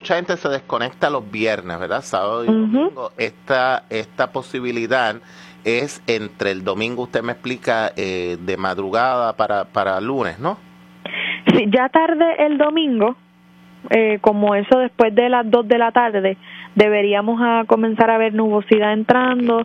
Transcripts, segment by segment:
mucha gente se desconecta los viernes, ¿verdad? Sábado y domingo. Esta posibilidad es entre el domingo, usted me explica, de madrugada para lunes, ¿no? Sí, ya tarde el domingo, como eso después de las 2 de la tarde, deberíamos comenzar a ver nubosidad entrando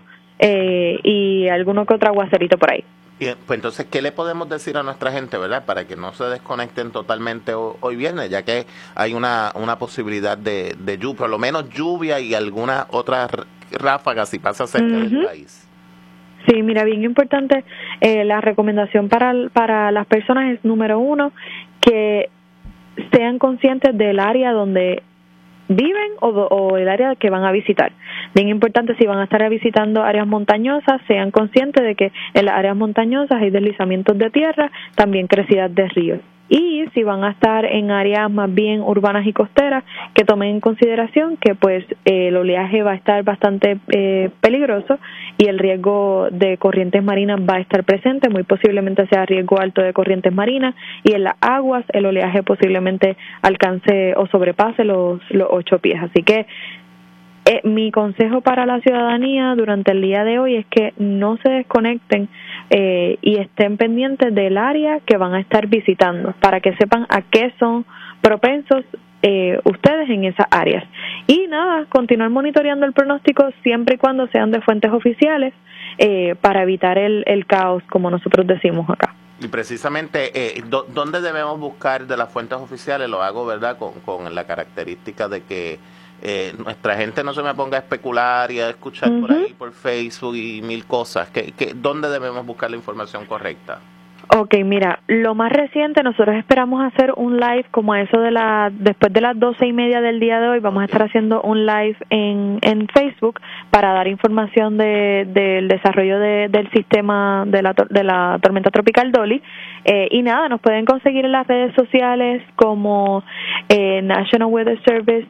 y alguno que otro aguacerito por ahí. Y, pues entonces, ¿qué le podemos decir a nuestra gente, verdad? Para que no se desconecten totalmente hoy viernes, ya que hay una posibilidad de lluvia, por lo menos lluvia y alguna otra ráfaga si pasa cerca del país. Sí, mira, bien importante, la recomendación para las personas es, número 1, que sean conscientes del área donde viven o el área que van a visitar. Bien importante, si van a estar visitando áreas montañosas, sean conscientes de que en las áreas montañosas hay deslizamientos de tierra, también crecidas de ríos. Y si van a estar en áreas más bien urbanas y costeras, que tomen en consideración que pues el oleaje va a estar bastante peligroso y el riesgo de corrientes marinas va a estar presente, muy posiblemente sea riesgo alto de corrientes marinas, y en las aguas el oleaje posiblemente alcance o sobrepase los 8 pies. Así que mi consejo para la ciudadanía durante el día de hoy es que no se desconecten y estén pendientes del área que van a estar visitando para que sepan a qué son propensos ustedes en esas áreas. Y nada, continuar monitoreando el pronóstico siempre y cuando sean de fuentes oficiales para evitar el caos, como nosotros decimos acá. Y precisamente, ¿dónde debemos buscar de las fuentes oficiales? Lo hago, ¿verdad?, con la característica de que nuestra gente no se me ponga a especular y a escuchar por ahí, por Facebook y mil cosas. ¿Dónde debemos buscar la información correcta? Ok, mira, lo más reciente, nosotros esperamos hacer un live como a eso después de las 12:30 del día de hoy, vamos a estar haciendo un live en Facebook para dar información del desarrollo del sistema de la tormenta tropical Dolly. Y nada, nos pueden conseguir en las redes sociales como National Weather Service,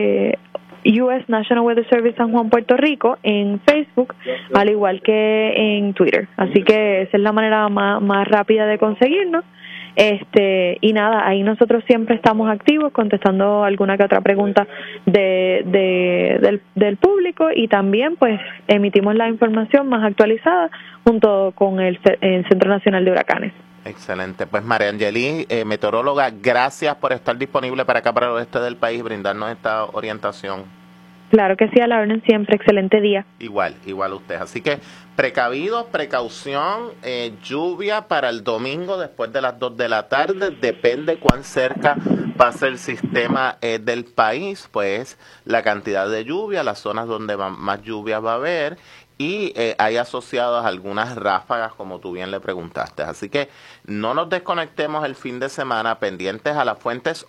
US National Weather Service San Juan, Puerto Rico, en Facebook, al igual que en Twitter. Así que esa es la manera más rápida de conseguirnos. Y nada, ahí nosotros siempre estamos activos contestando alguna que otra pregunta del público, y también pues emitimos la información más actualizada junto con el Centro Nacional de Huracanes. Excelente. Pues Mariangeli, meteoróloga, gracias por estar disponible para acá, para el oeste del país, brindarnos esta orientación. Claro que sí, a la orden siempre. Excelente día. Igual usted. Así que precavidos, precaución, lluvia para el domingo después de las 2 de la tarde. Depende cuán cerca pase el sistema del país, pues la cantidad de lluvia, las zonas donde más lluvia va a haber. Y hay asociadas algunas ráfagas, como tú bien le preguntaste. Así que no nos desconectemos el fin de semana, pendientes a las fuentes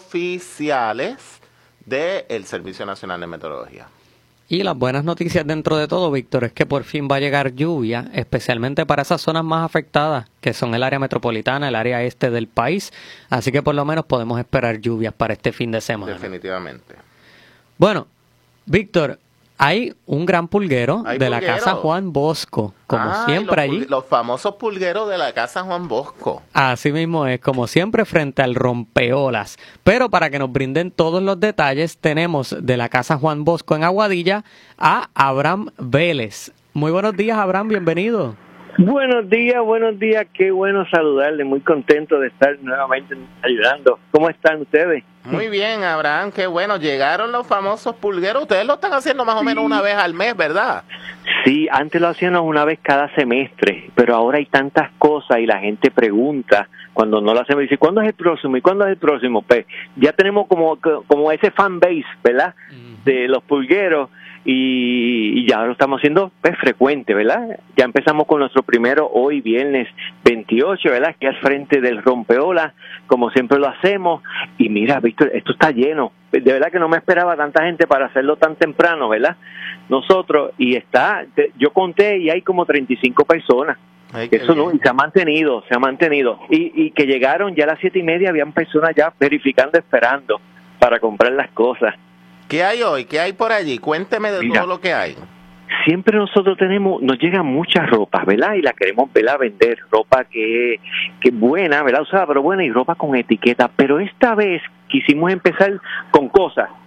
oficiales del Servicio Nacional de Meteorología. Y las buenas noticias dentro de todo, Víctor, es que por fin va a llegar lluvia, especialmente para esas zonas más afectadas, que son el área metropolitana, el área este del país. Así que por lo menos podemos esperar lluvias para este fin de semana. Definitivamente. Bueno, Víctor, hay un gran pulguero de la Casa Juan Bosco, como siempre allí. Los famosos pulgueros de la Casa Juan Bosco. Así mismo es, como siempre, frente al rompeolas. Pero para que nos brinden todos los detalles, tenemos de la Casa Juan Bosco en Aguadilla a Abraham Vélez. Muy buenos días, Abraham, bienvenido. Buenos días, qué bueno saludarle, muy contento de estar nuevamente ayudando. ¿Cómo están ustedes? Muy bien, Abraham, qué bueno, llegaron los famosos pulgueros, ustedes lo están haciendo más o menos una vez al mes, ¿verdad? Sí, antes lo hacíamos una vez cada semestre, pero ahora hay tantas cosas y la gente pregunta, cuando no lo hacemos, dice, ¿cuándo es el próximo? ¿Y cuándo es el próximo? Pues ya tenemos como ese fan base, ¿verdad? De los pulgueros. Y ya lo estamos haciendo pues frecuente, ¿verdad? Ya empezamos con nuestro primero hoy viernes 28, ¿verdad? Que al frente del rompeolas, como siempre lo hacemos. Y mira, Víctor, esto está lleno. De verdad que no me esperaba tanta gente para hacerlo tan temprano, ¿verdad? Nosotros, y yo conté y hay como 35 personas. Ay, eso bien. No, y se ha mantenido. Y que llegaron ya a las 7:30, habían personas ya verificando, esperando para comprar las cosas. ¿Qué hay hoy? ¿Qué hay por allí? Cuénteme de todo lo que hay. Siempre nosotros nos llega mucha ropa, ¿verdad? Y la queremos, ¿verdad?, vender. Ropa que buena, ¿verdad? Usada, pero buena, y ropa con etiqueta. Pero esta vez quisimos empezar con cosas